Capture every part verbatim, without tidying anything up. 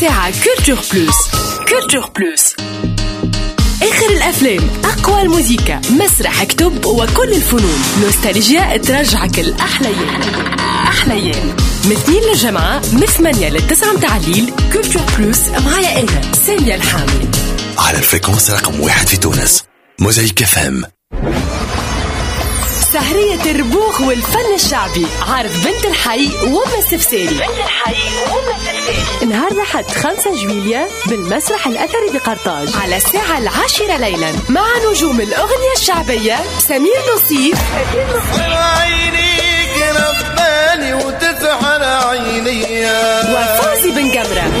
تاع كولتور بلوس. كولتور بلوس، آخر الأفلام، أقوى الموسيقى، مسرح، كتب وكل الفنون. نوستالجيا ترجعك الأحليين أحليين من اثنين للجمعة من ثمانية للتسعة متاع الليل. كولتور بلوس معايا أنا سامية الحامي على الفريكونس رقم واحد في تونس. موزايك اف ام. سهرية الربوخ والفن الشعبي، عرض بنت الحي وما السفساري. بنت الحي وما السفساري نهار الأحد خمسة جويلية بالمسرح الأثري بقرطاج على الساعة العاشرة ليلا، مع نجوم الأغنية الشعبية سمير نصيف عينيك نبالي وتسحر عيني وفوزي بن جمرة.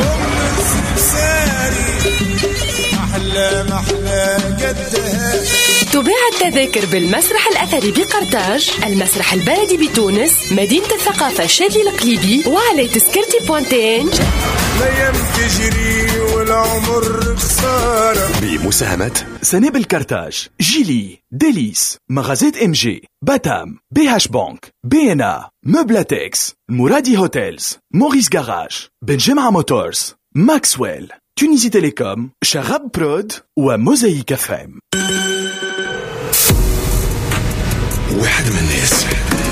محلى محلى قدها. تباع التذاكر بالمسرح الأثري بقرطاج، المسرح البلدي بتونس، مدينة الثقافة شادي القليبي، وعلى تذكرتي بوانتين. الايام تجري والعمر قصارى. بمساهمة سنابل كرتاج، جيلي، ديليس، مغازات ام جي، باتام، بي هاش بانك، بي ان ا، مبلاتكس، مرادي هوتيلز، موريس جاراج، بن جمعة موتورز، ماكسويل، تونيزي تيليكوم، شغب برود وموزايك فام. واحد من الناس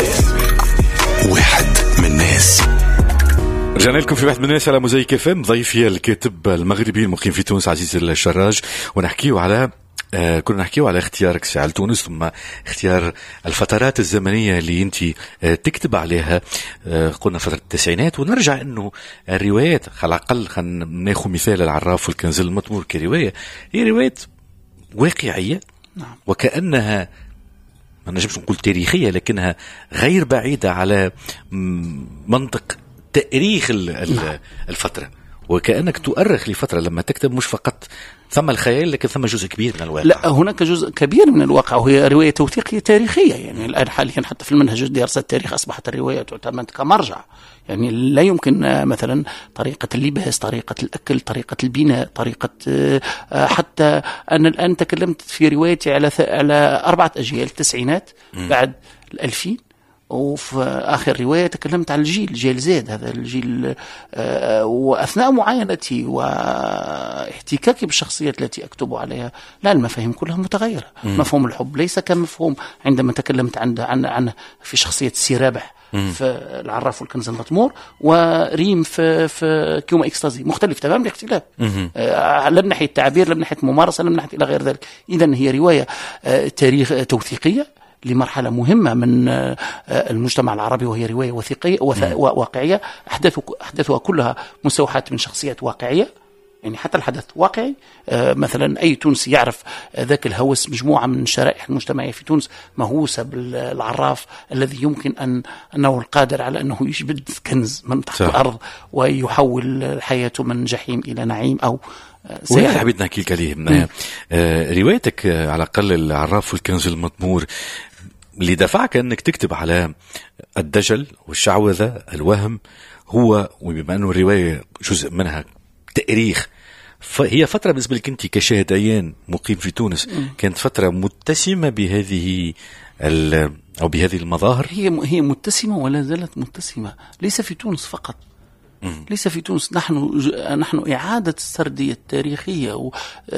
واحد من الناس رجعنا لكم في واحد من الناس على موزايك اف ام. ضيفي الكاتب المغربي المقيم في تونس عزيز الشراج، ونحكيو على آه كنا نحكيو على اختيارك على تونس، ثم اختيار الفترات الزمنية اللي انت آه تكتب عليها. آه قلنا فترة التسعينات، ونرجع انه الروايات على الاقل خلينا ناخذ مثال العراف والكنز المطمور كرواية، هي روايات واقعية. نعم. وكأنها ما نجمش نقول تاريخية، لكنها غير بعيدة على منطق تاريخ الفترة، وكأنك تؤرخ لفترة لما تكتب، مش فقط ثم الخيال لكن ثم جزء كبير من الواقع. لا، هناك جزء كبير من الواقع، وهي رواية توثيقية تاريخية. يعني الآن حاليا حتى في المنهج دراسة التاريخ أصبحت الرواية تعتمد كمرجع. يعني لا يمكن مثلا طريقة اللباس، طريقة الأكل، طريقة البناء، طريقة حتى أنا الآن تكلمت في روايتي على على أربعة أجيال، التسعينات بعد الألفين، وفي آخر رواية تكلمت عن الجيل جيل زيد، هذا الجيل. آه وأثناء معاينتي واحتكاكي بالشخصيات التي أكتب عليها، لا، المفاهيم كلها متغيرة. م. مفهوم الحب ليس كمفهوم عندما تكلمت عن عن عن في شخصية سيرابح في العراف والكنز المطمور، وريم في في كيوما إكستازي، مختلف تماما الاختلاف. آه لا من ناحية تعبير، لا من ناحية ممارسة، لا من ناحية إلى غير ذلك. إذن هي رواية آه تاريخ توثيقية لمرحلة مهمة من المجتمع العربي، وهي رواية وثيقية وواقعية. أحداثها كلها مستوحاة من شخصيات واقعية، يعني حتى الحدث واقعي. مثلا أي تونسي يعرف ذاك الهوس، مجموعة من الشرائح المجتمعية في تونس مهووسة بالعراف الذي يمكن أن أنه القادر على أنه يجبد كنز من تحت الأرض ويحول حياته من جحيم إلى نعيم. أو وهي حبيت نحكي لك عليه من آه روايتك آه على الأقل العراف والكنز المطمور، اللي دفعك أنك تكتب على الدجل والشعوذة الوهم، هو وبما أنه الرواية جزء منها تاريخ، فهي فترة بالنسبة لك أنت كشاهد عيان مقيم في تونس م. كانت فترة متسمة بهذه أو بهذه المظاهر. هي هي متسمة ولا زالت متسمة، ليس في تونس فقط. ليس في تونس. نحن نحن إعادة السردية التاريخية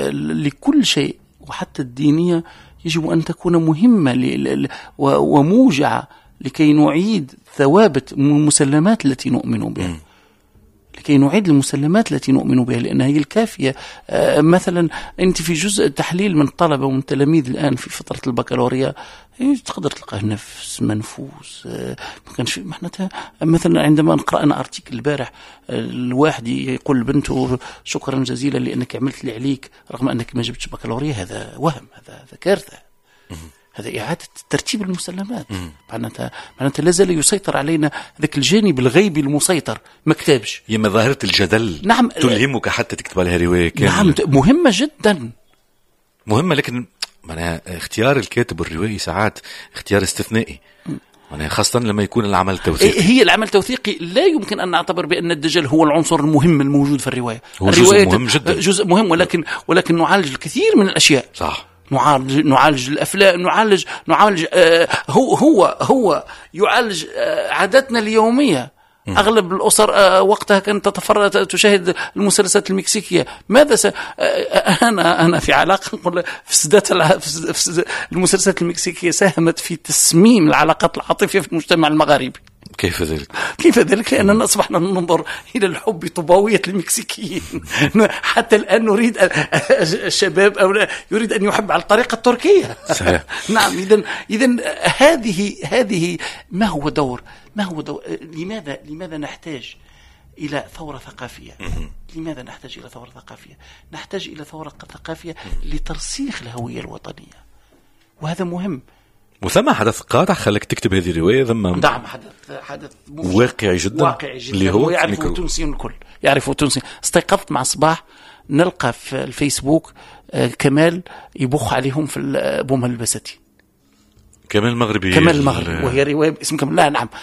لكل شيء وحتى الدينية يجب أن تكون مهمة وموجعة لكي نعيد ثوابت المسلمات التي نؤمن بها، لكي نعيد المسلمات التي نؤمن بها، لأنها هي الكافية. آه مثلا أنت في جزء تحليل من الطلبة ومن التلاميذ الآن في فترة البكالوريا تقدر تلقى نفس منفوس. آه ما كانش معناتها. مثلا عندما نقرأ أنا أرتيكل البارح، آه الواحد يقول لبنته شكرا جزيلا لأنك عملت لي عليك رغم أنك ما جبتش بكالوريا، هذا وهم، هذا هذا كارثة. هذا إعادة ترتيب المسلمات. معناتها معناتها لازال يسيطر علينا ذاك الجانب الغيبي المسيطر، ما كتابش. هي مظاهرة الجدل. نعم. تلهمك حتى تكتب عليها رواية كاملة. نعم، مهمة جدا، مهمة، لكن معناها اختيار الكاتب الروائي ساعات اختيار استثنائي، معناها خاصة لما يكون العمل توثيقي. هي العمل التوثيقي لا يمكن أن نعتبر بأن الدجل هو العنصر المهم الموجود في الرواية. هو الرواية جزء مهم جدا، جزء مهم، ولكن ولكن نعالج الكثير من الأشياء. صح. نعالج نعالج الأفلام، نعالج نعالج آه هو هو هو يعالج آه عاداتنا اليومية. أغلب الأسر وقتها كانت تتفرج تشاهد المسلسلات المكسيكية. ماذا س... أنا أنا في علاقة نقول فسدات المسلسلات المكسيكية ساهمت في تسميم العلاقات العاطفية في المجتمع المغاربي. كيف ذلك؟ كيف ذلك؟ لأننا أصبحنا ننظر إلى الحب طوباوية المكسيكيين. حتى الآن نريد الشباب أو يريد أن يحب على الطريقة التركية. صحيح. نعم. إذن إذن هذه هذه ما هو دور ما هو دور لماذا لماذا نحتاج إلى ثورة ثقافية؟ لماذا نحتاج إلى ثورة ثقافية؟ نحتاج إلى ثورة ثقافية لترسيخ الهوية الوطنية، وهذا مهم. وثم حدث قاطع خلك تكتب هذه الرواية. ثم نعم حدث حدث واقعي جدا واقعي جدا اللي هو يعرفه التونسيين الكل، يعرفه التونسيين. استيقظت مع صباح نلقى في الفيسبوك كمال يبخ عليهم في بومها البساتين. كمال المغربي. كمال المغربي وهي رواية باسم كمال. لا نعم.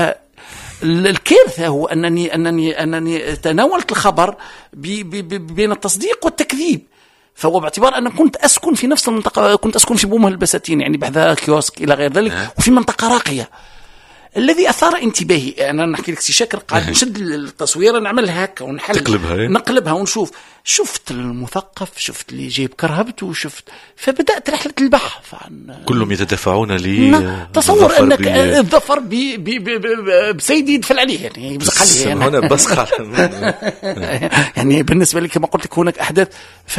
فالكارثة هو أنني أنني أنني تناولت الخبر بي بي بين التصديق والتكذيب. فهو باعتبار أن كنت أسكن في نفس المنطقة، كنت أسكن في بومها البساتين يعني بحذا كيوسك إلى غير ذلك، وفي منطقة راقية. الذي أثار انتباهي أنا نحكي لك سي شاكر قاعد نشد التصويرة نعملها هكا ونحل تقلبها نقلبها ونشوف. شفت المثقف، شفت اللي جايب كرهبت، وشفت فبدأت رحلة البحث عن كلهم يتدافعون لي. تصور أنك الظفر بسيدي يدفل عليه يعني بزق عليه يعني. هنا بزق يعني بالنسبة لي كما قلت لك هناك أحداث. ف...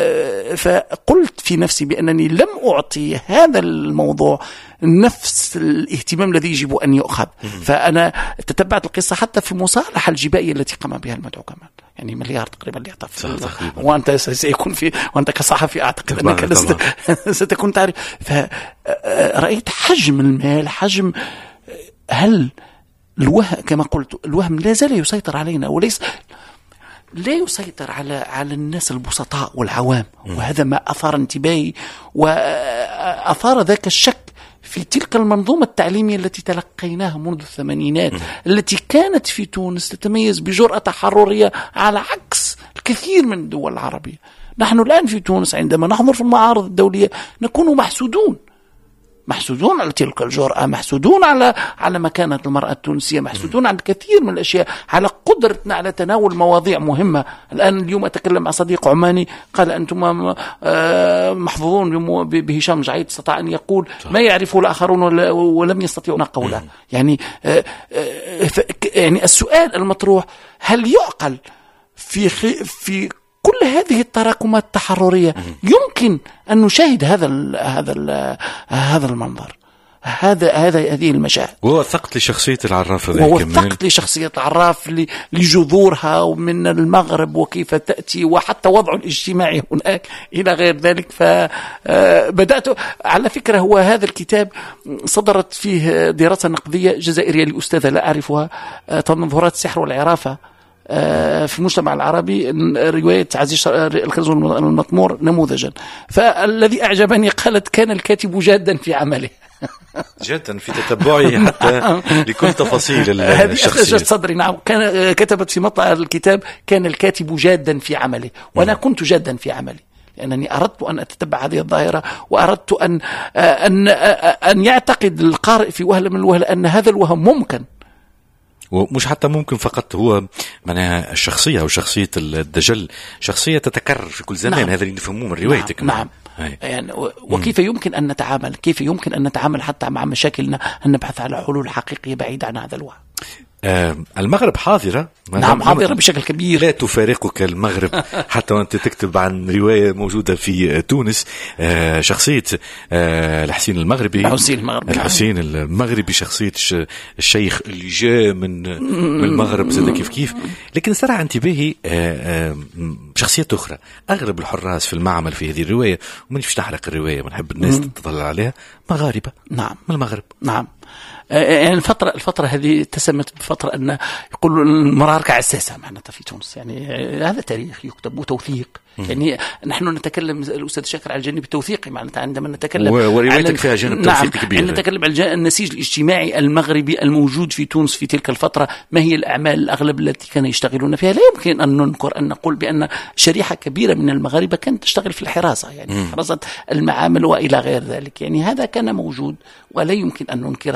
فقلت في نفسي بأنني لم أعطي هذا الموضوع نفس الاهتمام الذي يجب أن يؤخذ. فأنا تتبعت القصة حتى في مصالحة الجبائية التي قام بها المدعو كمال، يعني مليار تقريبا اللي يعطى. وأنت سيكون في وأنت كصحفي أعتقد أنك لست ستكون تعرف. فرأيت حجم المال، حجم هل الوهم كما قلت الوهم لا زال يسيطر علينا، وليس لا يسيطر على على الناس البسطاء والعوام. وهذا ما أثار انتباهي وأثار ذاك الشك في تلك المنظومة التعليمية التي تلقيناها منذ الثمانينات، التي كانت في تونس تتميز بجرأة تحررية على عكس الكثير من الدول العربية. نحن الآن في تونس عندما نحضر في المعارض الدولية نكون محسودون محسودون على تلك الجرأة، محسودون على على مكانة المرأة التونسية، محسودون على الكثير من الأشياء، على قدرتنا على تناول مواضيع مهمة. الآن اليوم أتكلم مع صديق عماني قال أنتم محظوظون بهشام جعيد، استطاع أن يقول ما يعرفه الآخرون ولم يستطيعون قوله. يعني يعني السؤال المطروح هل يعقل في في كل هذه التراكمات التحررية يمكن أن نشاهد هذا ال هذا ال هذا المنظر، هذا هذا هذه المشاهد. ووثقت لشخصية العراف هذا ووثقت لشخصية العراف لجذورها من المغرب وكيف تأتي وحتى وضعه الاجتماعي هناك إلى غير ذلك. فبدأت على فكرة هو هذا الكتاب صدرت فيه دراسة نقدية جزائرية لأستاذة لا أعرفها، تنظرات السحر والعرافة في المجتمع العربي، رواية عزيز الخرز المطمور نموذجا. فالذي أعجبني قالت كان الكاتب جادا في عمله. جدا في تتبعه حتى لكل تفاصيل الشخصية. هذه صدري. نعم. كان كتبت في مطلع الكتاب كان الكاتب جادا في عمله، وأنا كنت جادا في عملي لأنني أردت أن أتتبع هذه الظاهرة، وأردت أن أن أن يعتقد القارئ في وهلة من الوهلة أن هذا الوهم ممكن، ومش حتى ممكن فقط، هو معناها الشخصية أو شخصية الدجل شخصية تتكرر في كل زمان. نعم. هذا اللي نفهموه من روايتك. نعم, نعم. يعني وكيف مم. يمكن أن نتعامل كيف يمكن أن نتعامل حتى مع مشاكلنا، أن نبحث على حلول حقيقية بعيدة عن هذا الوهم. آه المغرب حاضرة. نعم حاضرة بشكل كبير. لا تفارقك المغرب حتى وأنت تكتب عن رواية موجودة في تونس، آه شخصية آه الحسين المغربي. الحسين المغربي. الحسين المغربي شخصية الشيخ اللي جاء من, من المغرب زاد كيف كيف. لكن صراحة انتباهي آه آه شخصية أخرى. أغلب الحراس في المعمل في هذه الرواية، ومن نفش نحرق الرواية ونحب الناس تطلع عليها، مغاربة. نعم. من المغرب. نعم. يعني الفترة الفترة هذه اتسمت بفترة أن يقولوا المراركة عساسة معناتها في تونس. يعني هذا تاريخ يكتب وتوثيق. يعني نحن نتكلم الأستاذ شاكر على الجانب التوثيقي معناتها عندما نتكلم وروايتك فيها جانب نعم توثيقي كبير. عندما نتكلم عن النسيج الاجتماعي المغربي الموجود في تونس في تلك الفترة، ما هي الأعمال الأغلب التي كانوا يشتغلون فيها. لا يمكن أن ننكر أن نقول بأن شريحة كبيرة من المغاربة كانت تشتغل في الحراسة، يعني حراسة المعامل وإلى غير ذلك. يعني هذا كان موجود ولا يمكن أن ننكر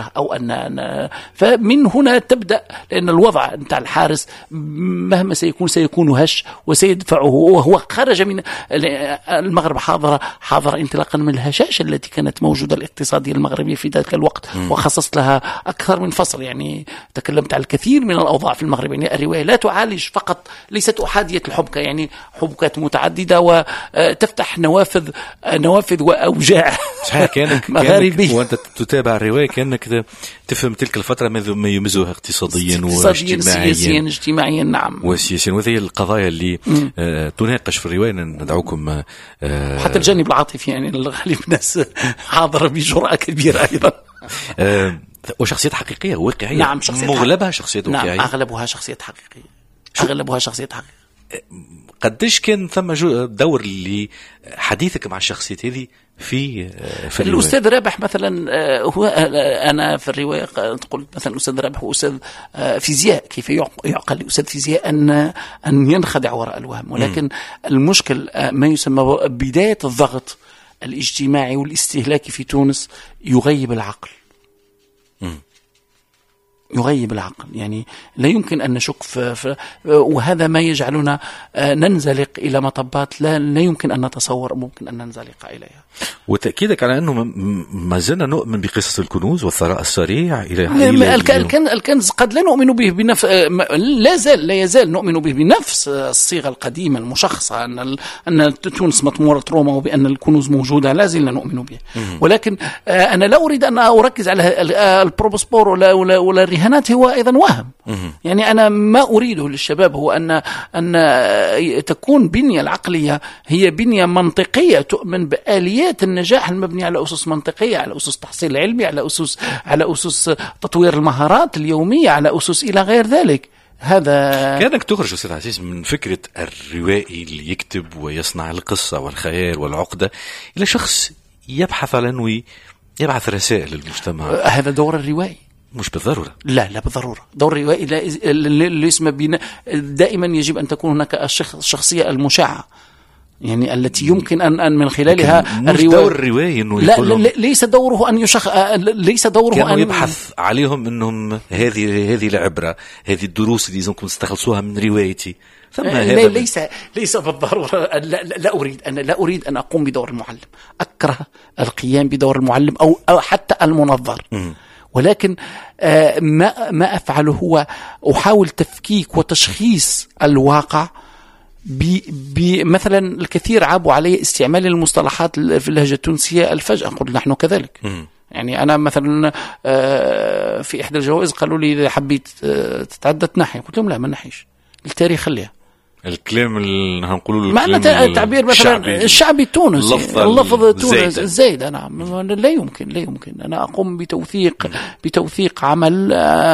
ضده أو أن, أن فمن هنا تبدأ، لأن الوضع نتاع الحارس مهما سيكون سيكون هش وسيدفعه، وهو خرج من المغرب حاضر حاضر انطلاقا من الهشاشة التي كانت موجودة الاقتصادية المغربية في ذلك الوقت، وخصصت لها أكثر من فصل. يعني تكلمت عن الكثير من الأوضاع في المغرب. يعني الرواية لا تعالج فقط، ليست أحادية الحبكة، يعني حبكات متعددة وتفتح نوافذ نوافذ وأوجاع مغاربية. وأنت تتابع الرواية كأنك تفهم تلك الفترة ما يمزوها اقتصاديا واجتماعيا سياسيا اجتماعيا نعم وسياسيا، وهذه القضايا اللي آه تناقش في الرواية. ندعوكم آه حتى الجانب العاطفي، يعني الغالب الناس حاضرة بجرأة كبيرة أيضا. آه وشخصيات حقيقية واقعية. نعم شخصيات مغلبها شخصيات واقعية. نعم أغلبها شخصيات حقيقية. أغلبها شخصيات حقيقية. قديش كان ثم دور اللي حديثك مع الشخصيات هذه في في الأستاذ رابح مثلا؟ هو أنا في الرواية قلت مثلا الأستاذ رابح هو أستاذ فيزياء، كيف يعقل لأستاذ فيزياء أن أن ينخدع وراء الوهم، ولكن م. المشكل ما يسمى بداية الضغط الاجتماعي والاستهلاكي في تونس يغيب العقل. م. يغيب العقل، يعني لا يمكن أن نشك في, في وهذا ما يجعلنا ننزلق إلى مطبات لا, لا يمكن أن نتصور ممكن أن ننزلق إليها. وتأكيدك على أنه ما زلنا نؤمن بقصص الكنوز والثراء السريع إلى الكنز. الكنز قد لا نؤمن به بنفس، لا زال لا يزال نؤمن به بنفس الصيغة القديمة المشخصة أن أن تونس مطمورة روما وبأن الكنوز موجودة، لا زلنا نؤمن به. ولكن أنا لا أريد أن أركز على البروبوسبور ولا ولا, ولا الرهانات، هو أيضا وهم. يعني أنا ما أريده للشباب هو أن أن تكون بنية العقلية هي بنية منطقية تؤمن بآليات النجاح المبنية على أسس منطقية، على أسس تحصيل علمي، على أسس على أسس تطوير المهارات اليومية، على أسس إلى غير ذلك. هذا كأنك تخرج أستاذ عزيز من فكرة الروائي اللي يكتب ويصنع القصة والخيال والعقدة إلى شخص يبحث عن أنه يبعث رسائل للمجتمع. هذا دور الروائي مش بالضرورة. لا لا بالضرورة. دور الروائي اللي اسمه بنا دائما يجب أن تكون هناك الشخصية المشعة، يعني التي يمكن أن أن من خلالها الرواية. دور الرواية إنه لا, لا ليس دوره أن يشخ ليس دوره أن يبحث عليهم إنهم هذه هذه العبرة، هذه الدروس اللي لازمكم تستخلصوها من روايتي. لا ليس ليس بالضرورة. لا, لا, لا أريد أنا لا أريد أن أقوم بدور المعلم، أكره القيام بدور المعلم أو, أو حتى المنظر. م. ولكن ما ما أفعله هو أحاول تفكيك وتشخيص الواقع. بمثلا الكثير عابوا علي استعمال المصطلحات في اللهجة التونسية الفجأة، قلت نحن كذلك. م. يعني أنا مثلا في إحدى الجوائز قالوا لي إذا حبيت تتعدى تنحي، قلت لهم لا ما نحيش، التاريخ خليها. الكلام اللي هنقوله معنى تعبير مثلا الشعبي التونسي، اللفظ التونسي الزايدة. نعم لا يمكن لا يمكن أنا أقوم بتوثيق بتوثيق عمل،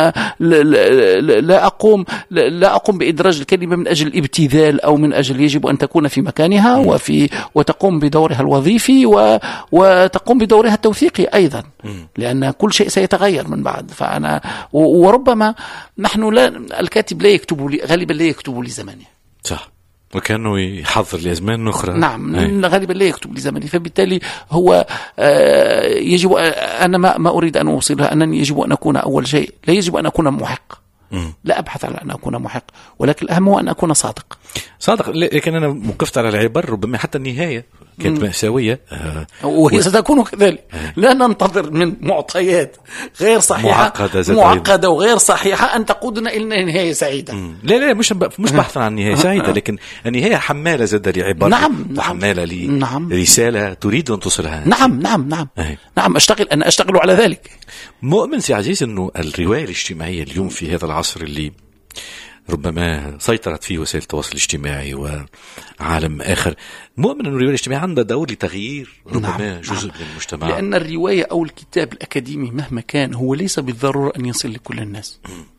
لا أقوم لا أقوم بإدراج الكلمة من أجل الابتذال أو من أجل يجب أن تكون في مكانها وفي وتقوم بدورها الوظيفي وتقوم بدورها التوثيقي أيضا، لأن كل شيء سيتغير من بعد. فأنا وربما نحن لا الكاتب لا يكتب لي غالبا لا يكتب لزمانه، صح، وكانه يحضر لأزمان أخرى. نعم أي. غالبا لا يكتب لزمني، فبالتالي هو آه يجب أنا ما, ما أريد أن أوصلها أنني يجب أن أكون أول شيء لا يجب أن أكون محق. م. لا أبحث على أن أكون محق، ولكن الأهم هو أن أكون صادق. صادق، لكن أنا وقفت على العبر ربما حتى النهاية كانت مأساوية. آه وهي ستكون كذلك. آه. لا ننتظر من معطيات غير صحيحة معقدة, معقدة وغير صحيحة أن تقودنا إلى نهاية سعيدة. مم. لا لا مش مش بحثا عن نهاية سعيدة، لكن النهاية حمالة زاد لعبر. نعم وحمالة لرسالة نعم. تريد أن توصلها. نعم نعم نعم آه. نعم أشتغل أنا أشتغل على ذلك. مؤمن سي عزيز إنه الرواية الاجتماعية اليوم في هذا العصر اللي ربما سيطرت فيه وسائل التواصل الاجتماعي وعالم آخر، مؤمن أن الرواية الاجتماعية عندها دور لتغيير ربما نعم. جزء نعم. من المجتمع، لأن الرواية أو الكتاب الأكاديمي مهما كان هو ليس بالضرورة أن يصل لكل الناس،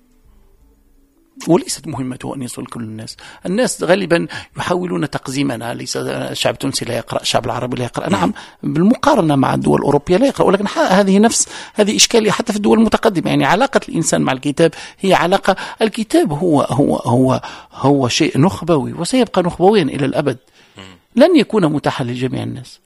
وليست مهمته أن يصل كل الناس. الناس غالبا يحاولون تقزيمنا، ليس الشعب التونسي لا يقرأ، الشعب العربي لا يقرأ. نعم بالمقارنة مع الدول الأوروبية لا يقرأ، ولكن هذه نفس هذه إشكالية حتى في الدول المتقدمة. يعني علاقة الإنسان مع الكتاب هي علاقة، الكتاب هو هو هو هو شيء نخبوي وسيبقى نخبويا إلى الأبد، لن يكون متاحا لجميع الناس.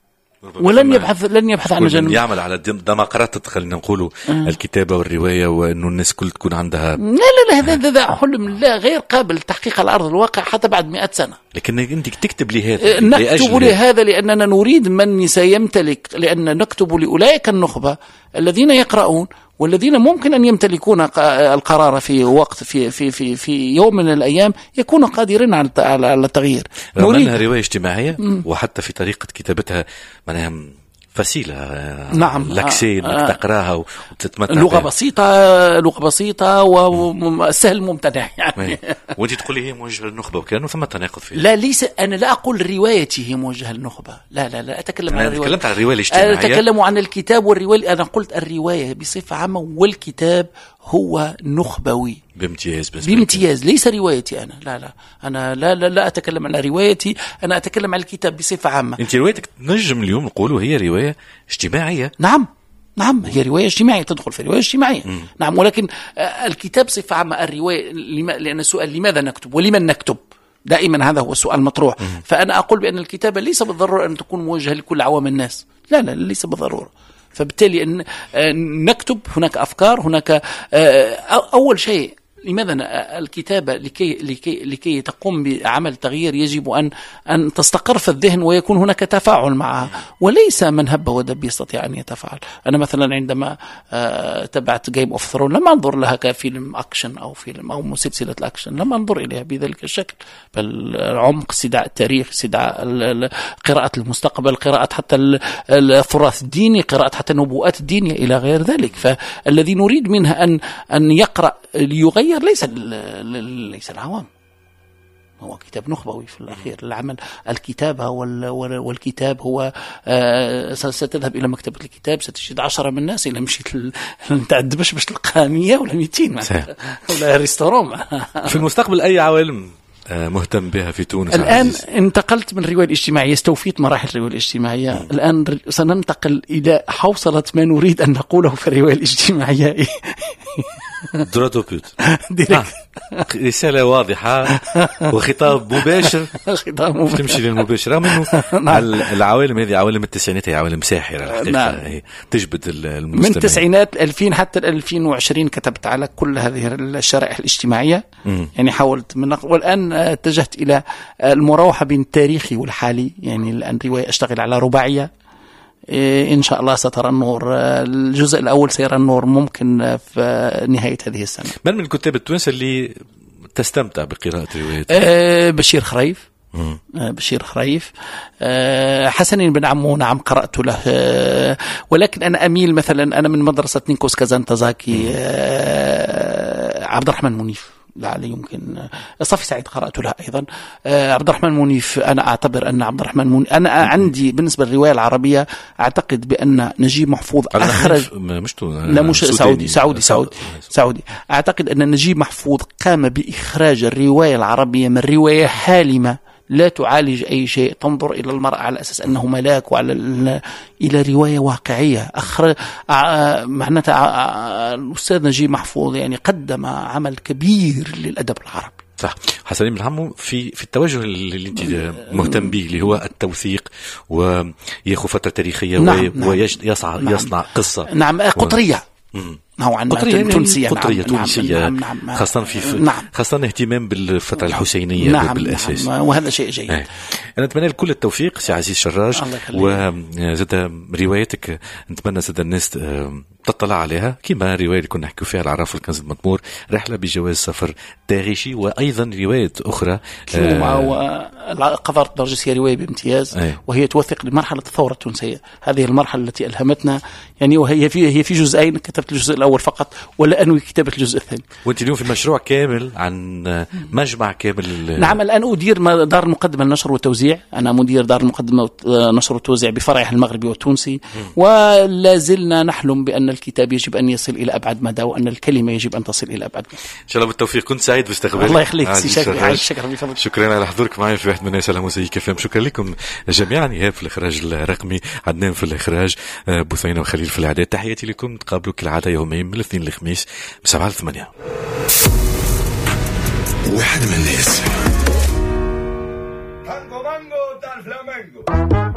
ولن يبحث لن يبحث عن جانب يعمل على ديمقراطية خلينا نقولوا آه. الكتابة والرواية، وإنه الناس كل تكون عندها. لا لا لا، هذا هذا حلم لا غير قابل للتحقيق على أرض الواقع حتى بعد مئة سنة. لكن أنت تكتب لهذا، نكتب لهذا لأننا نريد من سيمتلك، لأن نكتب لأولئك النخبة الذين يقرؤون والذين ممكن أن يمتلكون القرار في وقت في في في في يوم من الأيام يكونوا قادرين على على التغيير. نريد رواية اجتماعية م. وحتى في طريقة كتابتها معناها فسيلة. نعم. لكسين آه. تقراها وتتمتع لغة بسيطة، لغة بسيطة وسهل ممتنع يعني. وانت تقولي هي موجهة للنخبة، وكانوا ثم تناقض فيها. لا ليس، أنا لا أقول روايتي هي موجهة للنخبة، لا لا لا أتكلم عن الرواية. تكلمت عن الرواية الاجتماعية. أتكلم عن الكتاب والرواية. أنا قلت الرواية بصفة عامة والكتاب هو نخبوي بامتياز. بس بامتياز ليس روايتي أنا. لا لا أنا لا لا لا أتكلم عن روايتي، أنا أتكلم عن الكتاب بصفة عامة. أنت روايتك نجم اليوم نقولوا هي رواية اجتماعية. نعم نعم، هي رواية اجتماعية، تدخل في رواية اجتماعية. م. نعم، ولكن الكتاب صفة عامة. الرواية لأن السؤال لماذا نكتب ولمن نكتب دائما هذا هو السؤال المطروح. م. فأنا أقول بأن الكتابة ليس بالضرورة أن تكون موجهة لكل عوام الناس، لا لا ليس بالضرورة. فبالتالي أن نكتب، هناك أفكار، هناك أول شيء لماذا الكتابة لكي لكي لكي تقوم بعمل تغيير يجب أن أن تستقر في الذهن ويكون هناك تفاعل معها، وليس من هب ودب يستطيع أن يتفاعل. أنا مثلا عندما تبعت جيم اوف ثرون لم أنظر لها كفيلم أكشن أو فيلم أو سلسلة الأكشن، لم أنظر إليها بذلك الشكل، بل عمق، استدعاء التاريخ، استدعاء قراءة المستقبل، قراءة حتى التراث الديني، قراءة حتى النبوءات الدينية إلى غير ذلك. فالذي نريد منها أن أن يقرأ ليغير ليس ليس العوام، هو كتاب نخبوي في الأخير. العمل الكتابة والكتاب هو ستذهب إلى مكتبة الكتاب ستجد عشرة من الناس إلى مشيت تعدبش باش تلقى مية ولا مئتين ولا ريستورون. في المستقبل أي عوالم مهتم بها في تونس؟ الآن انتقلت من الرواية الاجتماعية، استوفيت مراحل الرواية الاجتماعية. م. الآن سننتقل إلى حوصلة ما نريد أن نقوله في الرواية الاجتماعية. دراتوبوت رسالة واضحة وخطاب مباشر. خطاب مباشر تمشي للمباشر، رغم انه العوالم هذه عوالم التسعينات هي عوالم ساحرة الحقيقة. نعم. تجبد المستمعين من التسعينات ألفين حتى ألفين وعشرين كتبت على كل هذه الشرائح الاجتماعية. م. يعني حاولت من والآن اتجهت إلى المراوحة بين التاريخي والحالي. يعني الآن رواية أشتغل على رباعية إن شاء الله سترى النور. الجزء الأول سيرى النور ممكن في نهاية هذه السنة. من من الكتاب التونس اللي تستمتع بقراءة روايات؟ أه بشير خريف. أه بشير خريف. أه حسن بن عمو، نعم قرأت له. أه ولكن أنا أميل مثلا، أنا من مدرسة نيكوس كازانتازاكي. أه عبد الرحمن منيف لا يمكن. صفي سعيد قرأت لها أيضا. آه عبد الرحمن منيف، أنا أعتبر أن عبد الرحمن منيف، أنا عندي بالنسبة للرواية العربية أعتقد بأن نجيب محفوظ أخرج مش لا مش سعودي سعودي سعودي سعودي أعتقد أن نجيب محفوظ قام بإخراج الرواية العربية من رواية حالمة لا تعالج أي شيء، تنظر إلى المرأة على أساس أنه ملاك، وعلى إلى رواية واقعية. أخر معناتها الأستاذ نجيب محفوظ يعني قدم عمل كبير للأدب العربي. صح. حسن بن عمو في في التوجه اللي انت مهتم به اللي هو التوثيق وياخذ فترة تاريخية. نعم. ويصنع نعم. يصنع قصة. نعم قطرية. و... نوعا ما تونسية. قطرية نعم. تونسية. نعم. نعم. خاصة في نعم. خاصة اهتمام بالفترة الحسينية. نعم. بالأساس. نعم. وهذا شيء جيد. أنا أتمنى لكل التوفيق سي عزيز شراج، وزاد روايتك نتمنى زاد الناس تطلع عليها كما رواية اللي كنا نحكي فيها العراف الكنز المطمور، رحلة بجواز سفر تاريخي، وأيضا رواية أخرى قذرت درجة، هي رواية بامتياز. أي. وهي توثق لمرحلة الثورة التونسية، هذه المرحلة التي ألهمتنا يعني، وهي في هي في جزئين، كتبت الجزء الأول فقط ولا أنوي كتابة الجزء الثاني. وأنت اليوم في مشروع كامل عن مجمع كامل. نعم الآن أدير دار المقدمة للنشر والتوزيع، أنا مدير دار المقدمة للنشر والتوزيع بفرعها المغربي والتونسي. ولا زلنا نحلم بأن الكتاب يجب أن يصل إلى أبعد مدى، وأن الكلمة يجب أن تصل إلى أبعد مدى. إن شاء الله بالتوفيق. كنت سعيد باستقبالك. الله يخليك سي شكرا. شكرا شكرا على حضورك معي في واحد من الناس على موسيقى فهم. شكرا لكم جميعا. إيهاب في الإخراج الرقمي، عدنان في الإخراج، بثينة وخليل في الإعداد. تحياتي لكم، تقابلوا كالعادة يومين من الاثنين للخميس من سبعة لثمانية. واحد من الناس. تانجو مانجو تاع الفلامنكو.